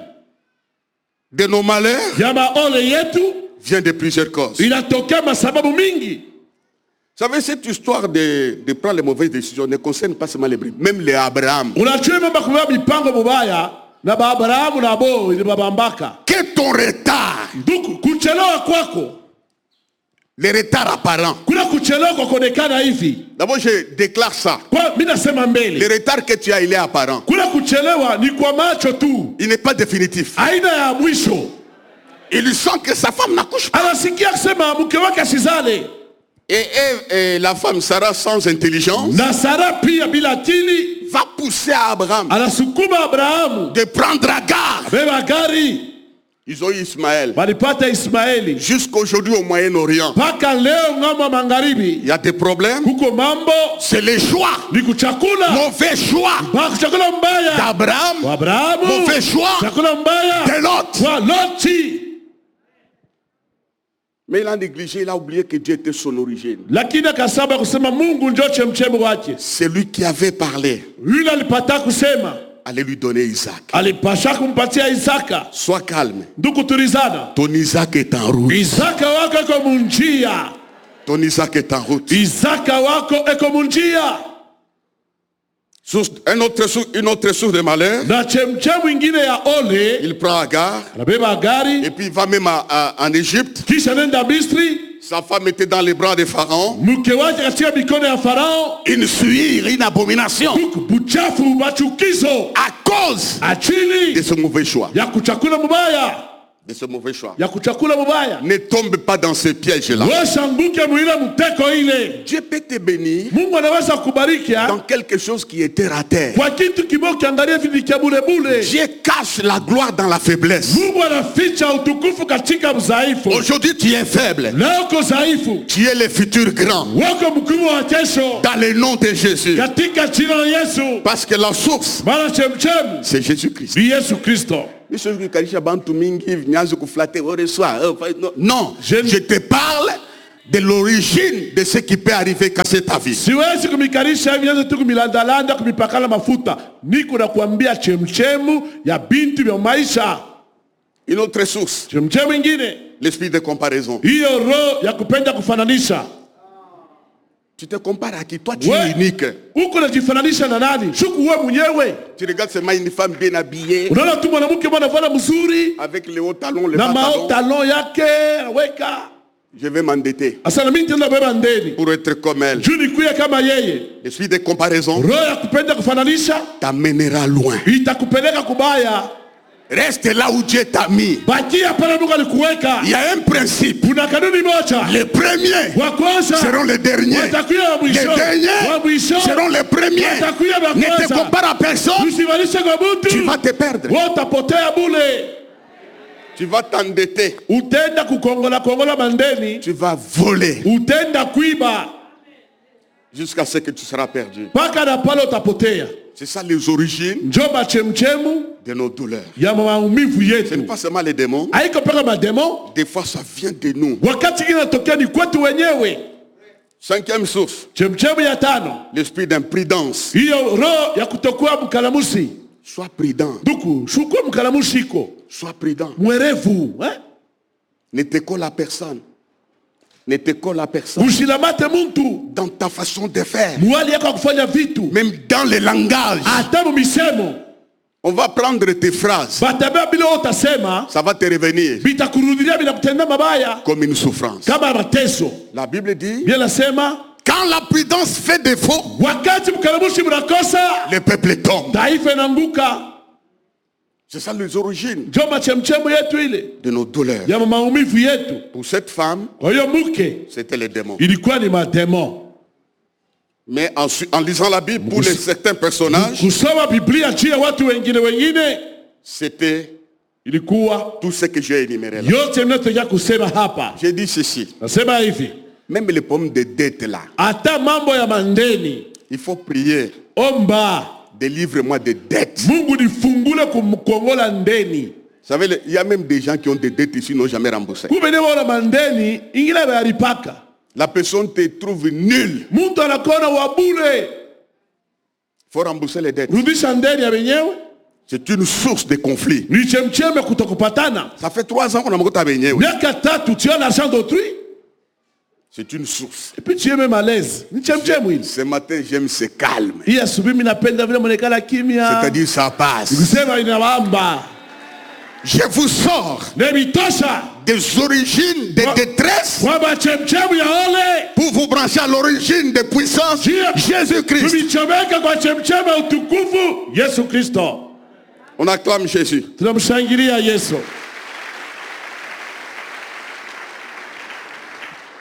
A: de nos malheurs
B: ya maole yetu
A: vient de plusieurs causes. Vous
B: inatokea masababu mingi.
A: savez, cette histoire de, de prendre les mauvaises décisions ne concerne pas seulement les brebis, même les Abraham.
B: Unajua mambo kubeba mipango mubaya na ba Abrahamu na bo ilibabambaka.
A: Que ton retard,
B: Ndugu, kuchelewa kwako,
A: les retards apparents.
B: kuna kuchelewa kwa kuonekana hivi.
A: D'abord, je déclare ça.
B: Kwa mimi nasema
A: Le
B: mbele.
A: retard que tu as, il est apparent.
B: Kuna kuchelewa ni kwa macho tu.
A: Il n'est pas définitif.
B: Aina ya mwisho.
A: Il sent que sa femme n'accouche pas.
B: anasikia kusema mke wake asizale.
A: Et, et, et la femme Sarah, sans intelligence,
B: Na Sara pia bila akili
A: va pousser à Abraham
B: anasukuma Abrahamu
A: de prendre Agar.
B: beba gari.
A: Ils ont eu Ismaël.
B: Walipata Ismaeli.
A: Jusqu'aujourd'hui au Moyen-Orient,
B: Paka leo ng'ambo magharibi
A: il y a des problèmes.
B: kuko mambo
A: C'est les choix.
B: ni kuchakula.
A: Mauvais choix
B: Ba kuchakula mbaya
A: d'Abraham.
B: wa Abrahamu.
A: Mauvais choix
B: Chakula mbaya
A: de Lot.
B: wa Loti.
A: Mais il a négligé, il a oublié que Dieu était son origine.
B: Lakini akasaba kusema Mungu ndio chemchemi wake.
A: C'est lui qui avait parlé.
B: Yule alipata kusema
A: Allez lui donner Isaac.
B: alipasha kumpatia Isaka.
A: Sois calme.
B: Ndugu tulizana.
A: Ton Isaac est en route.
B: Isaka wako eko munjia.
A: Ton Isaac est en route.
B: Isaka wako eko munjia.
A: Source- un autre source- une autre source de malheur.
B: Na chemchemi ingine ya ole
A: Il prend Agar.
B: anabeba gari
A: Et puis il va même à- à- en Égypte.
B: kisha nenda Misri.
A: Sa femme était dans les bras de Pharaon.
B: Mke wake katika mikono ya Farao.
A: Une suire, une abomination.
B: Buchafu machukizo
A: À cause de
B: achini
A: ce mauvais choix.
B: ya kuchakula mubaya
A: De ce mauvais choix.
B: ya kuchakula mubaya.
A: Ne tombe pas dans ce piège-là.
B: Washanguke mwile mteko ile.
A: Dieu peut te bénir
B: Mungu anaweza kubariki
A: dans quelque chose qui est terre à terre.
B: kwa kitu kimoja ukiangalia vitu vya bure bure.
A: Dieu cache la gloire dans la faiblesse.
B: Mungu anaficha utukufu katika udhaifu.
A: Aujourd'hui, tu es faible.
B: Leo uko dhaifu,
A: Tu es le futur grand.
B: wako mkubwa wa kesho
A: Dans le nom de Jésus.
B: katika jina la Yesu.
A: Parce que la source,
B: Maana chemchemu
A: c'est Jésus-Christ.
B: ni Yesu Kristo.
A: Non,
B: Je-
A: je te parle de l'origine de ce qui peut arriver qu'à ta vie.
B: Siwezi kumikarisha hivi nyanzo tu kumilandalanda kumipakala mafuta. Niko na kuambia chemchemu ya bintu vya maisha.
A: Une autre source,
B: Chemchemu ingine
A: l'esprit de comparaison.
B: hiyo roho ya kupenda kufananisha.
A: Tu te compares à qui? Toi, tu es
B: We,
A: unique.
B: uko najifananisha na nani? Shuku wewe mwenyewe.
A: Tu regardes seulement une femme bien habillée,
B: Unaona tu mwanamke mwana vala mzuri
A: avec les hauts talons, les
B: na
A: bas
B: mao
A: talons.
B: talon yake anaweka.
A: Je vais m'endetter
B: Asa na mimi nitaenda beba ndeni.
A: pour être comme elle.
B: Juu nikuye kama yeye.
A: L'esprit de comparaison
B: Roho ya kupenda kufananisha
A: t'amènera loin.
B: itakupeleka kubaya.
A: Reste là où Dieu t'a mis.
B: Bakia pale Mungu alikuweka.
A: Il y a un principe.
B: Kuna kanuni moja.
A: Les premiers
B: Wa kwanza
A: seront les derniers.
B: watakuya wa
A: Les
B: mwisho. Wa
A: derniers
B: mwisho
A: seront les premiers.
B: watakuya wa
A: Ne te
B: kwanza.
A: compare à personne.
B: Usivalishe kwa
A: Tu
B: mtu.
A: vas te perdre.
B: Wewe utapotea bule.
A: Tu vas t'endetter.
B: Utenda kukongola kongola mandeni.
A: Tu vas voler
B: Utenda kuiba.
A: jusqu'à ce que tu seras perdu.
B: Paka na pale utapotea.
A: C'est ça les origines
B: Njoba chemchemu
A: de nos douleurs.
B: ya maumivu
A: Ce n'est
B: yetu.
A: pas seulement les démons.
B: Haiko paka mademo.
A: Des fois, ça vient de nous.
B: Wakati inatokea ni kwetu wenyewe.
A: Cinquième source,
B: Chemchemu ya tano.
A: l'esprit d'imprudence.
B: Hiyo roho ya kutokuwa mkalamusi.
A: Sois prudent.
B: Duku, shukua mkalamusi iko.
A: Sois prudent.
B: Mwerevu, eh?
A: Ne te colle à personne. Ne te colle à personne.
B: Usilamate muntu.
A: Dans ta façon de faire.
B: Mwali yako kufanya vitu.
A: Même dans le langage.
B: Hata misemo.
A: On va prendre tes phrases.
B: Batabia bila utasema.
A: Ça va te revenir
B: Bitakurudilia bila kutenda mabaya.
A: comme une souffrance.
B: Kama mateso.
A: La Bible dit,
B: Bien nasema.
A: quand la prudence fait défaut,
B: Wakati mkalamushi mnakosa.
A: le peuple tombe.
B: Taifa inaanguka.
A: C'est ça les origines
B: Njoma chemchemu yetu ile.
A: de nos douleurs.
B: Ya maumivu yetu.
A: Pour cette femme,
B: Kwa hiyo mke.
A: c'était les démons.
B: Ilikuwa ni mademo.
A: Mais en, su- en lisant la Bible, pour les, certains personnages,
B: Kusoma Biblia juu ya watu wengine wengine.
A: c'était
B: Ilikuwa
A: tout ce que j'ai énuméré là.
B: yote mnayotoka kusema hapa.
A: J'ai dit ceci,
B: Nasema hivi.
A: même les pommes de dette là,
B: Hata mambo ya mandeni.
A: il faut prier,
B: Omba.
A: délivre-moi des dettes.
B: Mungu nifungule kumkongola ndeni.
A: Vous savez, le- il y a même des gens qui ont des dettes ici, n'ont jamais remboursé.
B: Kumbe ni wala mandeni ingine bayalipaka.
A: La personne te trouve nul.
B: Mtu anakuona wa bure.
A: Il faut rembourser les dettes.
B: Rudisha ndeni ya wenyewe.
A: C'est une source de conflit.
B: Ni chemcheme kutokupatana.
A: Ça fait trois ans qu'on a mangé ta beignet.
B: Miaka tatu tu as l'argent d'autrui.
A: C'est une source.
B: Et puis tu es même à l'aise. Ni chemcheme hili.
A: Ce matin, j'aime ce calme.
B: Hii asubuhi mimi napenda vile monekana kimya.
A: C'est-à-dire, ça passe.
B: Kusema inawamba.
A: Je vous sors
B: Nebitosha.
A: des origines de détresse
B: Kwamba chemcheme ya ole.
A: pour vous brancher à l'origine de puissance, Jésus-Christ.
B: Tumichomeka kwa chemcheme ya utukufu Yesu Kristo.
A: On acclame Jésus.
B: Tunamshangilia Yesu.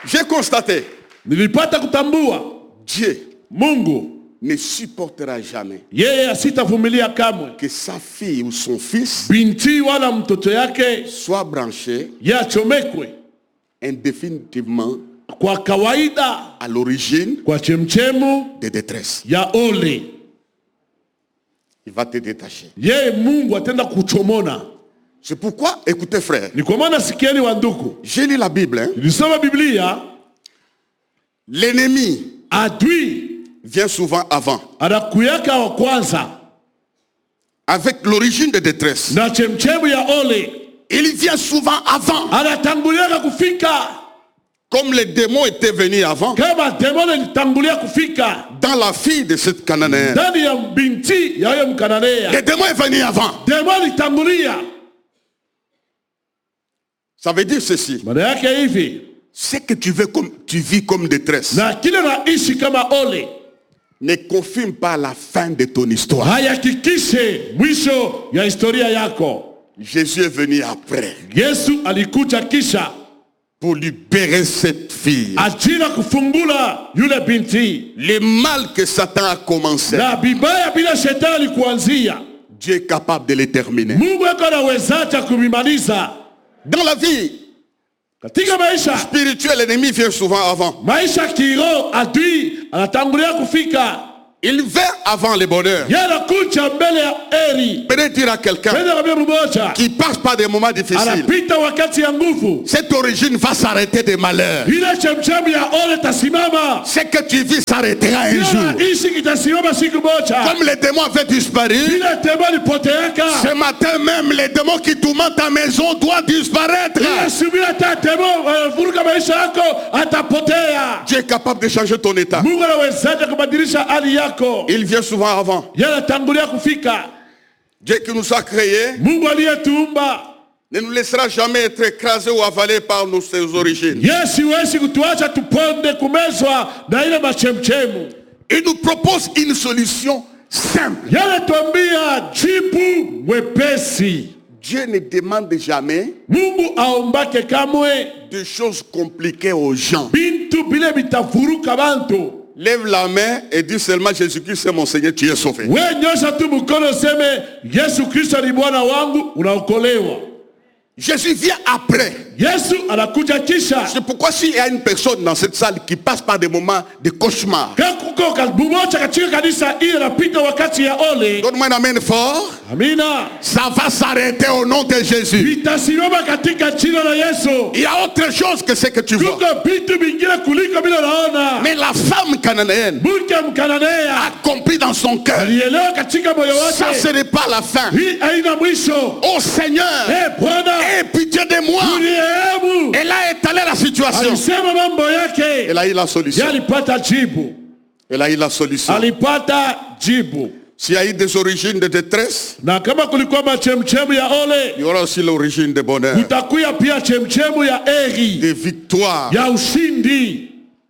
A: J'ai constaté,
B: nilipata kutambua
A: Dieu
B: Mungu
A: ne supportera jamais
B: yeye asitavumilia kamwe
A: que sa fille ou son fils
B: binti wala mtoto yake
A: soit branché
B: yachomekwe
A: indéfinitivement
B: kwa kawaida
A: à l'origine
B: kwa chemchemu
A: de détresse.
B: ya ole.
A: Il va te détacher.
B: Yeye Mungu atenda kuchomona.
A: C'est pourquoi, écoutez frère,
B: Ni kwa maana sikieni wa ndugu,
A: j'ai lu la Bible. Hein?
B: nilisoma Biblia,
A: L'ennemi
B: adui
A: vient souvent avant,
B: anakuyaka wa kwanza
A: avec l'origine de détresse.
B: na chemchemu ya ole,
A: Il vient souvent avant,
B: anatangulia kufika
A: comme les démons étaient venus avant,
B: kama demoni alitangulia kufika
A: dans la fille de cette Cananéenne.
B: ndani ya binti ya huyo Mkananea.
A: Les démons est venu avant.
B: Demoni alitangulia.
A: Ça veut dire ceci.
B: Maana yake hivi,
A: Ce que tu veux comme tu vis comme détresse
B: na kile naishi kama ole
A: ne confirme pas la fin de ton histoire.
B: hayakikishe mwisho ya historia yako.
A: Jésus est venu après
B: Yesu alikuja kisha
A: pour libérer cette fille.
B: ajira kufungula yule binti,
A: Le mal que Satan a commencé,
B: na bibaya bila shetani kuanzia,
A: Dieu est capable de le terminer.
B: Mungu yuko anawezaje kumimaliza.
A: Dans la vie
B: Katika maisha
A: spirituelle, l'ennemi vient souvent avant.
B: maisha kiroho, adui anatangulia kufika,
A: Il vient avant le bonheur.
B: yeye anakuja mbele ya eri.
A: Peut dire à quelqu'un
B: Penda kabia mmoja
A: qui passe par des moments difficiles,
B: anapita wakati ya nguvu,
A: cette origine va s'arrêter des malheurs.
B: ile chemchemi ya ole tasimama.
A: Ce que tu vis s'arrêtera un jour.
B: Ishi kitasimama siku moja.
A: Comme les démons avaient disparu,
B: Ile demoni poteaka.
A: ce matin même, les démons qui tourmentent ta maison doivent disparaître.
B: Ile subira ta demo vuruga maisha yako atapotea.
A: Dieu est capable de changer ton état.
B: Mungu anawezaje kubadilisha hali yako?
A: Il vient souvent avant.
B: Yeye anatangulia kufika.
A: Dieu qui nous a créés
B: Mungu aliyetuumba
A: ne nous laissera jamais être écrasés ou avalés par nos ses origines.
B: Yesu hawezi kutuacha tuponde kumezwa na ile machemchemu.
A: Il nous propose une solution simple.
B: Yeye anatuambia jibu mwepesi.
A: Dieu ne demande jamais
B: Mungu aombake kamwe
A: de choses compliquées aux gens.
B: bintu bile bitavuruka bantu.
A: Lève la main et dis seulement Jésus-Christ est mon Seigneur, tu es sauvé.
B: We nyosha tu mkono seme Yesu Kristo ni Bwana wangu, unaokolewa.
A: Jésus vient après.
B: Yesu anakuja kisha.
A: C'est pourquoi s'il y a une personne dans cette salle qui passe par des moments de cauchemar,
B: Kakuko kalbumocha katika kanisa ile napita wakati ya ole.
A: donne-moi un amen fort.
B: Amina.
A: Ça va s'arrêter au nom de Jésus.
B: Vitasimama katika jina la Yesu.
A: Il y a autre chose que ce que tu vois.
B: Kuko vitu vingine kuliko bila naona.
A: Mais la femme cananéenne
B: Mke Mkananea
A: a compris dans son cœur,
B: alielewa katika moyo
A: ça
B: wake.
A: ce n'est pas la fin.
B: Hii haina mwisho.
A: Oh Seigneur,
B: Eh Bwana,
A: aie pitié de moi.
B: unirehemu.
A: Elle a étalé la situation.
B: Alisema mambo yake.
A: Elle a eu la solution.
B: Yeye alipata jibu.
A: Elle a eu la solution.
B: Alipata jibu.
A: S'il y a eu des origines de détresse,
B: Na kama kulikuwa machemchemu ya ole,
A: il y aura aussi l'origine de bonheur,
B: kutakuya pia chemchemu ya eri,
A: de victoire.
B: ya ushindi.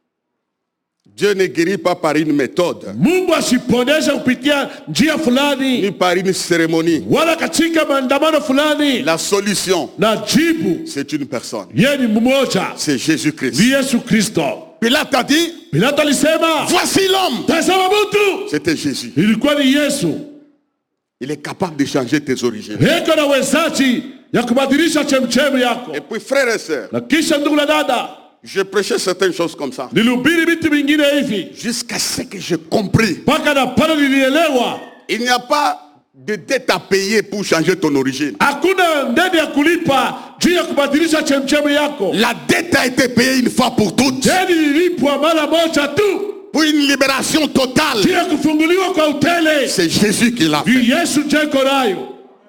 A: Dieu ne guérit pas par une méthode,
B: Mungu asiponesha kupitia njia
A: ni
B: fulani
A: par une cérémonie.
B: wala katika maandamano fulani.
A: La solution,
B: Na jibu
A: c'est une personne.
B: yeye ni mmoja,
A: C'est Jésus-Christ.
B: ni Yesu Kristo.
A: Pilate a dit,
B: Pilato alisema,
A: voici l'homme.
B: tazama mtu.
A: C'était Jésus.
B: Ilikuwa ni Yesu.
A: Il est capable de changer tes origines.
B: Heko na wezaji ya kubadilisha chemchemu yako.
A: Et puis frères et sœurs,
B: Na kisha ndugu na dada,
A: je prêchais certaines choses comme ça,
B: nilihubiri vitu vingine hivi
A: jusqu'à ce que j'ai compris.
B: mpaka na pale nilielewa
A: Il n'y a pas de dette à payer pour changer ton origine.
B: hakuna ndeni ya kulipa juu ya kubadilisha chemchemu yako.
A: La dette a été payée une fois pour toutes.
B: Deni lilipwa mara moja tu
A: Pour une libération
B: juu
A: totale.
B: ya kufunguliwa kwa utele.
A: C'est Jésus qui l'a fait.
B: Ni Yesu jeko nayo,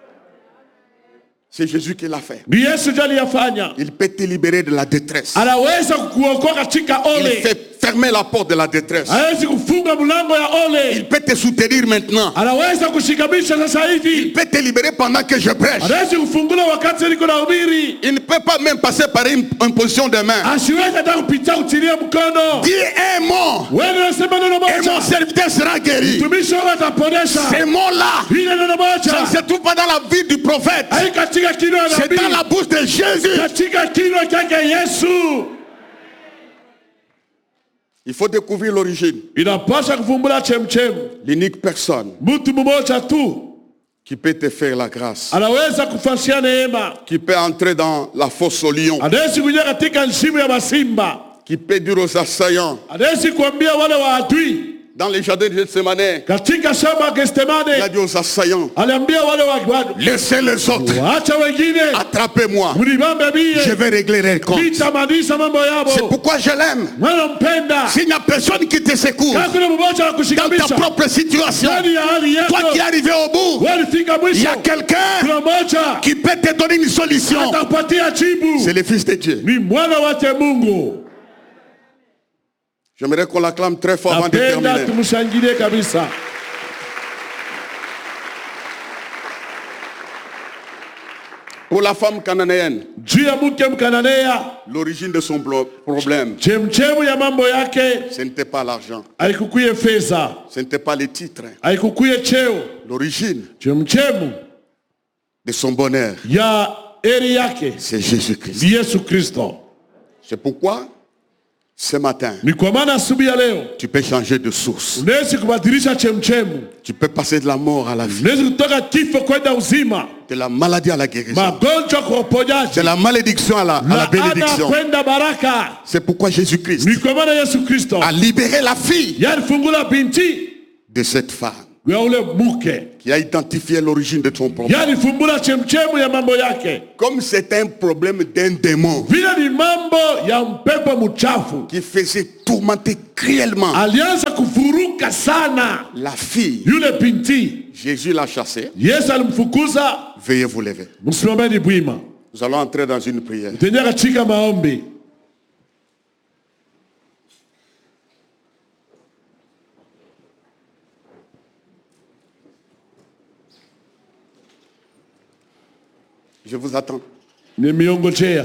A: C'est Jésus qui l'a fait.
B: ni Yesu ndiye aliyafanya.
A: Il peut te libérer de la détresse.
B: Anaweza kukuokoa katika
A: Il
B: ole,
A: fait fermer la porte de la détresse.
B: hawezi kufunga mlango ya
A: Il
B: ole,
A: peut te soutenir maintenant.
B: anaweza kushikamisha sasa
A: Il
B: hivi,
A: peut te libérer pendant que je prêche.
B: anaweza kufungula wakati niko nahubiri.
A: Il ne peut pas même passer par une, une position de main.
B: Asiwezi hata kupitia kutilia mkono.
A: Dis un mot
B: Wewe unasema neno
A: et mon
B: moja,
A: serviteur sera guéri.
B: mtumishi wako ataponesha.
A: Ces mots-là,
B: Hili neno
A: ça
B: moja
A: ne se trouve pas dans la vie du prophète.
B: hai katika kinywa cha
A: C'est dans
B: nabii,
A: la bouche de Jésus.
B: katika kinywa chake Yesu.
A: Il faut découvrir l'origine.
B: inapasha kuvumbula chemchemu.
A: L'unique personne
B: Mtu mmoja tu
A: qui peut te faire la grâce,
B: anaweza kufanyia neema,
A: qui peut entrer dans la fosse au lion,
B: anaweza kuingia katika nshimo ya masimba,
A: qui peut dire aux assaillants,
B: anaweza kuambia wale waadui
A: dans les jardins de Gethsemane,
B: katika shamba ya
A: il a
B: Getsemane,
A: dit aux assaillants,
B: aliambia wale waadui,
A: laissez les autres,
B: waacha wengine,
A: attrapez-moi,
B: mnibambe
A: je
B: mie,
A: vais régler les comptes.
B: nitamaliza mambo
A: C'est
B: yao.
A: pourquoi je l'aime.
B: Mwana mpenda,
A: S'il n'y a personne qui te secoue
B: hakuna mmoja wa
A: dans ta
B: kushikamisha
A: propre situation,
B: ndani ya hali
A: toi qui es
B: yako.
A: arrivé au bout,
B: Walifika
A: il y
B: mwisho,
A: a quelqu'un
B: kuna mmoja
A: qui peut te donner une solution.
B: atakupatia jibu,
A: C'est le Fils de Dieu.
B: ni mwana wake Mungu.
A: J'aimerais qu'on l'acclame très fort avant de
B: Napenda
A: terminer.
B: tumshangilie kabisa.
A: Pour la femme cananéenne,
B: Juu ya mke Mkananea,
A: l'origine de son blo- problème,
B: chemchemu ya mambo yake
A: ce n'était pas l'argent,
B: haikukuye fedha,
A: ce n'était pas les titres.
B: haikukuye cheo.
A: L'origine
B: Chemchemu
A: de son bonheur,
B: ya eri yake
A: c'est Jésus-Christ.
B: ni Yesu Kristo.
A: C'est pourquoi, ce matin,
B: Ni kwa maana asubuhi ya leo
A: tu peux changer de source.
B: unaweza kubadilisha chemchemu,
A: Tu peux passer de la mort à la vie,
B: unaweza kutoka kifo kwenda uzima,
A: de la maladie à la guérison,
B: magonjwa kwa
A: de
B: uponyaji,
A: la malédiction à la, à la
B: laana
A: bénédiction.
B: kwenda baraka.
A: C'est pourquoi Jésus-Christ
B: Ni kwa maana Yesu Kristo
A: a libéré la fille
B: yalifungula binti
A: de cette femme
B: ya ule mke,
A: qui a identifié l'origine de son problème.
B: yalifumbula chemchemu ya mambo yake.
A: Comme c'est un problème d'un démon
B: Vile ni mambo ya mpepo mchafu,
A: qui faisait tourmenter cruellement
B: alianza kufuruka sana
A: la fille,
B: yule binti.
A: Jésus l'a chassée.
B: Yesu alimfukuza.
A: Veuillez vous lever.
B: Msimameni bwima,
A: Nous allons entrer dans une prière.
B: tutaingia katika maombi.
A: Je vous attends.
B: Nimeongojea.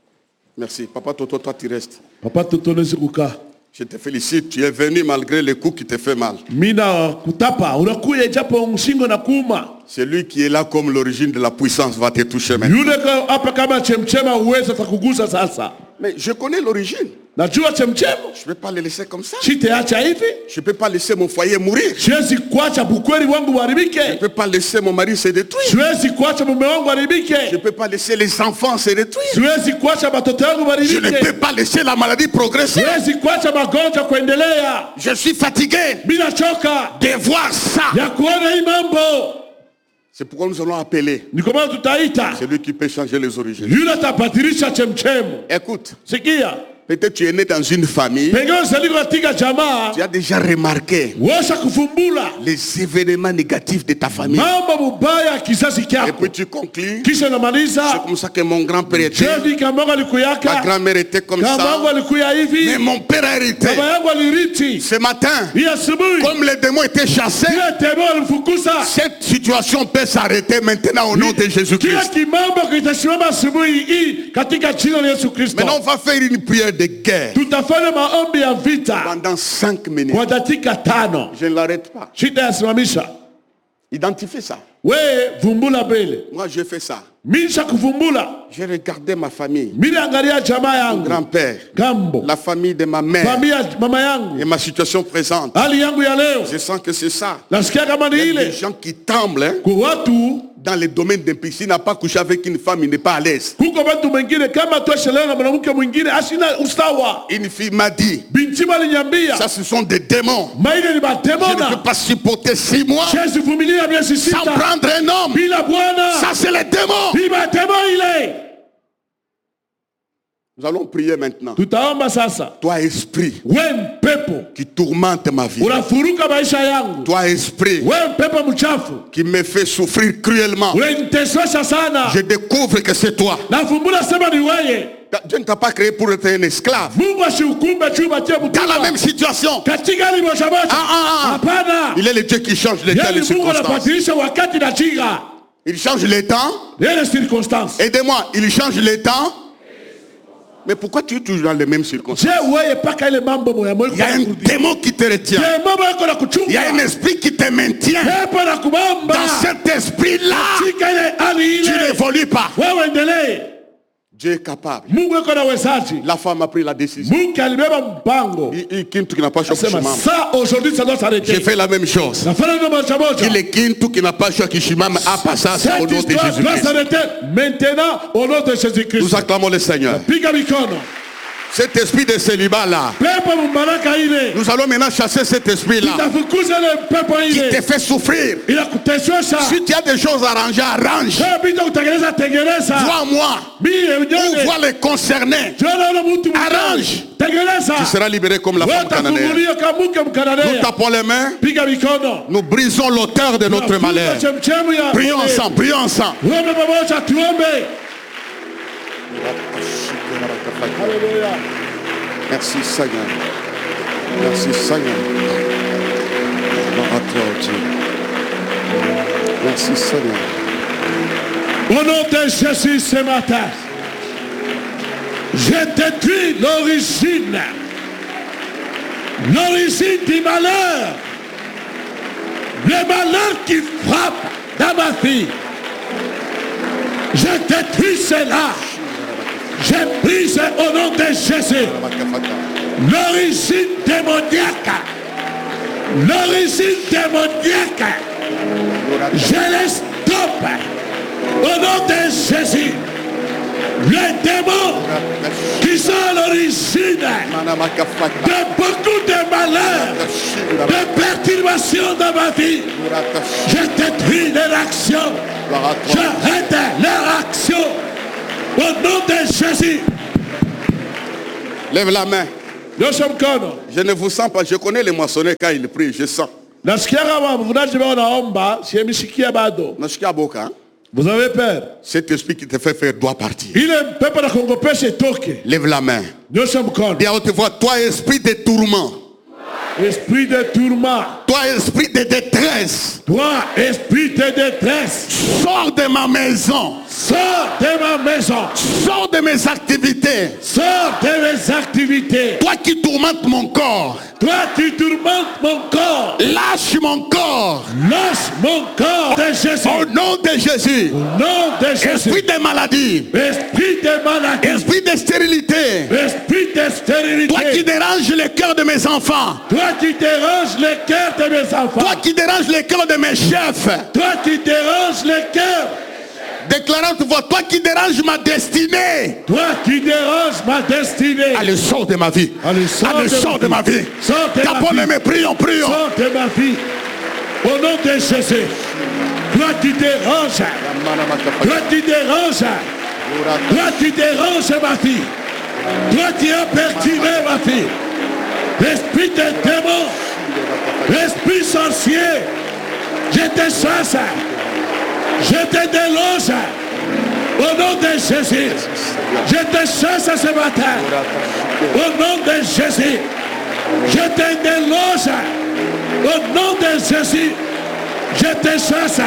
A: Merci. Papa Toto, toi tu restes.
B: Papa tutonezi kukaa.
A: Je te félicite. Tu es venu malgré les coups qui te fait mal.
B: Mina kutapa unakuya japo mshingo na kuuma.
A: Celui qui est là comme l'origine de la puissance va te toucher maintenant.
B: Yule ka- hapa kama chemchema uweza takugusa sasa.
A: Mais je connais l'origine.
B: Najua chemchema.
A: Je ne peux pas le laisser comme ça.
B: Sitaacha hivi.
A: Je ne peux pas laisser mon foyer mourir.
B: Siwezi kuacha bukweli wangu
A: Je ne
B: uharibike.
A: peux pas laisser mon mari se détruire.
B: Siwezi kuacha mume wangu
A: Je ne
B: uharibike.
A: peux pas laisser les enfants se détruire.
B: Siwezi kuacha watoto wangu
A: Je ne peux
B: uharibike.
A: pas laisser la maladie progresser.
B: Siwezi kuacha magonjwa kuendelea.
A: Je suis fatigué
B: Bila choka
A: de voir ça.
B: ya kuona hii mambo.
A: C'est pourquoi nous allons appeler
B: Ni kwa maana tutaita
A: celui qui peut changer les origines.
B: yule atabadilisha chemchemu.
A: Écoute,
B: Sikia,
A: peut-être tu es né dans une famille.
B: pengine usaliko katika jamaa
A: Tu as déjà remarqué
B: washa kufumbula
A: les événements négatifs de ta famille.
B: mambo mubaya ya kizazi
A: Et
B: kyako,
A: puis tu conclus.
B: kisha
A: C'est
B: namaliza
A: comme ça que mon grand-père était.
B: jevi kamangu
A: Ma
B: alikuyaka,
A: grand-mère était comme
B: kamangu
A: ça.
B: alikuya
A: Mais
B: hivi,
A: mon père a hérité.
B: baba yangu aliriti.
A: Ce matin,
B: Hii asubuhi
A: comme les démons étaient chassés,
B: kila temo alimfukuza.
A: cette situation peut s'arrêter maintenant au nom de
B: Kila
A: Jésus-Christ.
B: kimambo kitasimama asubuhi hii katika jina la Yesu Kristo.
A: Maintenant, on va faire une prière de guerre
B: Tutafanya maombi ya vita
A: pendant cinq minutes.
B: kwa dakika tano.
A: Je ne l'arrête pas.
B: Shida yasimamisha.
A: Identifiez ça.
B: Wewe vumbula mbele.
A: Moi, j'ai fait ça.
B: Misha kuvumbula.
A: J'ai regardé ma famille,
B: Mimi angalia jamaa
A: mon
B: yangu.
A: grand-père,
B: Gambo.
A: la famille de ma mère
B: Familia ya mama yangu.
A: et ma situation présente.
B: Hali yangu ya leo.
A: Je sens que c'est ça.
B: Nasikia kama ni
A: Il y a des
B: ile.
A: gens qui tremblent hein,
B: Kwa watu
A: dans le domaine d'un pays. S'il n'a pas couché avec une femme, il n'est pas à l'aise.
B: kuko watu wengine kama tuashelewa na mwanamke mwingine asina usawa.
A: Une fille m'a dit,
B: Binti aliniambia,
A: ça ce sont des démons.
B: maile ni
A: Je ne peux
B: mademona.
A: pas supporter six mois
B: Siwezi vumilia miezi
A: sans
B: sita
A: prendre un homme.
B: bila bwana.
A: Ça c'est les démons.
B: Ni mademo ile.
A: Nous allons prier maintenant.
B: Tutaomba sasa.
A: Toi esprit
B: We mpepo
A: qui tourmente ma vie.
B: unafuruka maisha yangu.
A: Toi esprit
B: We mpepo mchafu
A: qui me fait souffrir cruellement.
B: unanitesesha sana.
A: Je découvre que c'est toi.
B: Nafumbula sema ni wewe.
A: Dieu ne t'a pas créé pour être un esclave.
B: Mungu asihukume chumba cha
A: Dans la
B: mtumwa.
A: même situation.
B: Katika hali moja moja.
A: Ah, ah, ah.
B: Hapana.
A: Il est le Dieu qui change les temps et
B: Yeye
A: les
B: Mungu
A: circonstances.
B: anabadilisha wakati na jinga.
A: Il change les temps.
B: Yeye circonstance.
A: Aidez-moi. Il change les temps. Mais pourquoi tu es toujours dans les mêmes circonstances?
B: Je wewe paka ile mambo moya moya.
A: Il y a un démon qui te retient.
B: Je mambo yako na
A: Il y a un
B: kuchunga.
A: esprit qui te maintient.
B: Pepo na kubamba.
A: Dans cet esprit-là,
B: Katika ile hali
A: tu
B: ile.
A: n'évolues pas.
B: Wewe endelee.
A: Dieu est capable.
B: Mungu yuko na uwezaji.
A: La femme a pris la décision.
B: Mungu alibeba mpango.
A: Il kintu qui n'a pas choisi
B: Sema ça aujourd'hui ça doit s'arrêter.
A: J'ai fait la même chose.
B: Nafanya ndio moja moja.
A: Il est kintu qui n'a pas choisi kishimama à passer au nom de Jésus-Christ.
B: Doit s'arrêter maintenant au nom de Jésus-Christ.
A: Nous acclamons le Seigneur.
B: Piga mikono.
A: Cet esprit de célibat là, nous allons maintenant chasser cet esprit là qui te fait souffrir. Si tu as des choses à arranger, arrange. Vois-moi ou vois les concernés. Arrange. Tu seras libéré comme la femme cananéenne. Nous tapons les mains. Nous brisons l'auteur de notre malheur. Prions ensemble, prions ensemble.
B: Alléluia.
A: Merci Seigneur. Merci Seigneur. Merci Seigneur.
B: Au nom de Jésus ce matin, je détruis l'origine, l'origine du malheur, le malheur qui frappe dans ma vie. Je détruis cela. Je brise au nom de Jésus l'origine démoniaque. L'origine démoniaque. Je les stoppe au nom de Jésus. Les démons qui sont à l'origine de beaucoup de malheurs, de perturbations dans ma vie. Je détruis leur action. J'arrête leur action. Au nom de Jésus.
A: Lève la main. Je ne vous sens pas. Je connais les moissonneurs quand ils prient. Je sens.
B: Vous avez peur.
A: Cet esprit qui te fait faire doit partir.
B: Il est
A: lève la main. Dis à haute voix, toi esprit de tourment.
B: Esprit de tourment.
A: Toi esprit de détresse.
B: Toi esprit de détresse.
A: Sors de ma maison.
B: Sors de ma maison.
A: Sors de mes activités.
B: Sors de mes activités.
A: Toi qui tourmentes mon corps.
B: Toi qui tourmentes mon corps.
A: Lâche mon corps.
B: Lâche mon corps de Jésus.
A: Au nom de Jésus.
B: Au nom de Jésus.
A: Esprit de maladie.
B: Esprit de maladie.
A: Esprit de stérilité.
B: Esprit de stérilité.
A: Toi qui déranges le cœur de mes enfants.
B: Toi qui déranges le cœur de mes enfants.
A: Toi qui déranges le cœur de mes chefs.
B: Toi qui déranges le cœur.
A: Déclarant tu vois, toi qui déranges ma destinée.
B: Toi qui déranges ma destinée.
A: Allez, sors de ma vie.
B: Allez, sors,
A: Allez,
B: de,
A: sors
B: ma
A: de ma vie.
B: Sors de
A: Tapons
B: ma vie.
A: Mais prions, prions.
B: Sors de ma vie. Au nom de Jésus. Toi qui déranges. Toi qui déranges. Toi qui déranges ma vie. Toi qui as perturbé ma vie. Esprit de démon. Esprit sorcier. Je te chasse. Je te déloge au nom de Jésus. Je te chasse ce matin au nom de Jésus. Je te déloge au nom de Jésus. Je te chasse.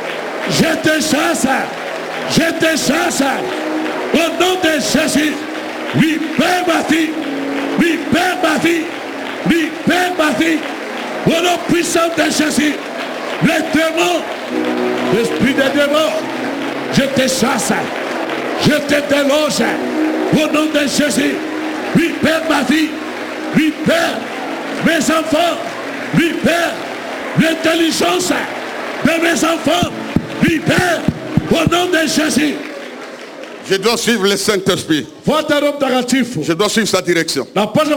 B: Je te chasse. Je te chasse au nom de Jésus. Libère ma vie. Libère ma vie. Libère ma vie. Au nom puissant de Jésus. Les démons. L'esprit des démons, je te chasse, je te déloge au nom de Jésus. Libère ma vie, libère mes enfants, libère l'intelligence de mes enfants, libère au nom de Jésus.
A: Je dois suivre le Saint-Esprit. Je dois suivre sa direction.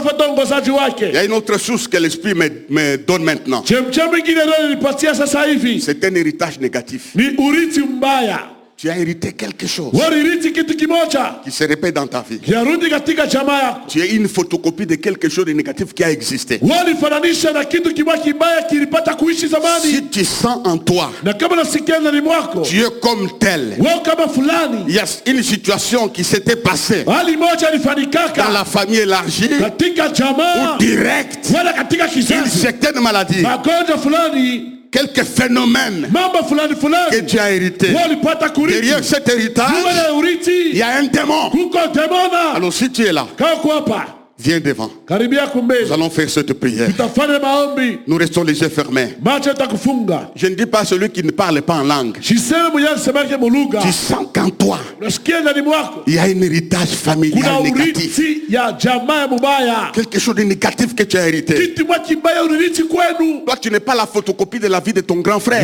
A: Il y a une autre chose que l'Esprit me, me donne maintenant. C'est un héritage négatif. Tu as hérité quelque chose qui se répète dans ta vie. Tu es une photocopie de quelque chose de négatif qui a existé. Si tu sens en toi, tu es comme tel. Il y a une situation qui s'était passée dans la famille élargie ou directe, une certaine maladie, quelques phénomènes que tu as hérité. Derrière cet héritage, il y a un démon. Alors si tu es là, Viens devant. Nous allons faire cette prière. Nous restons les yeux fermés. Je ne dis pas celui qui ne parle pas en langue. Tu sens qu'en toi, il y a un héritage familial négatif. Quelque chose de négatif que tu as hérité. Toi, tu n'es pas la photocopie de la vie de ton grand frère.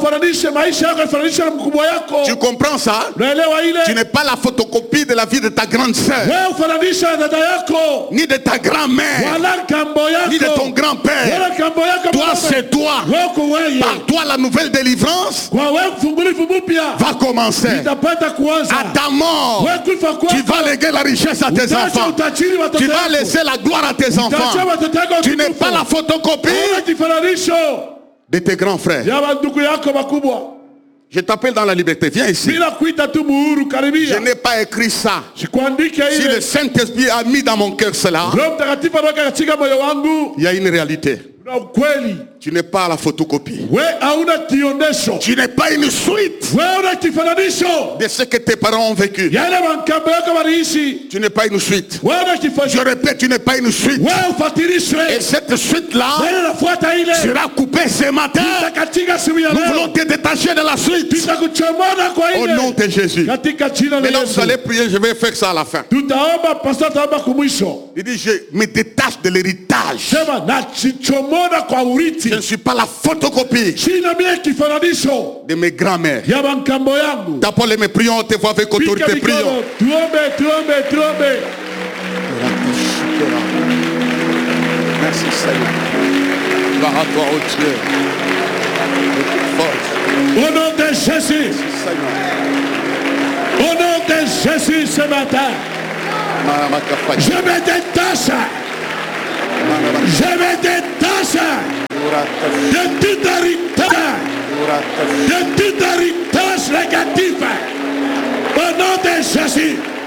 A: Tu comprends ça? Tu n'es pas la photocopie de la vie de ta grande sœur. Ni de ta grand-mère, ni de ton grand-père. Toi, c'est toi. Par toi, la nouvelle délivrance va commencer. À ta mort, tu vas léguer la richesse à tes enfants. Tu vas laisser la gloire à tes enfants. Tu n'es pas la photocopie de tes grands frères. Je t'appelle dans la liberté. Viens ici. Je n'ai pas écrit ça. Si le Saint-Esprit a mis dans mon cœur cela, il y a une réalité. Tu n'es pas la photocopie. Tu n'es pas une suite de ce que tes parents ont vécu. Tu n'es pas une suite. Je répète, tu n'es pas une suite. Et cette suite-là sera coupée ce matin. Nous voulons te détacher de la suite. Au nom de Jésus. Maintenant, vous allez prier, je vais faire ça à la fin. Il dit, je me détache de l'héritage. Je ne suis pas la photocopie de mes grands-mères. D'abord, mes prions, te vois avec autorité. Prions. Merci Seigneur. Gloire à toi, oh Dieu.
B: Au nom de Jésus. Au nom de Jésus ce matin. Je me détache. Je me détache de tout héritage, de tout héritage négatif. Au nom de Jésus.